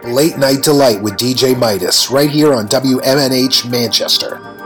Late Night Delight with DJ Midas, right here on WMNH Manchester.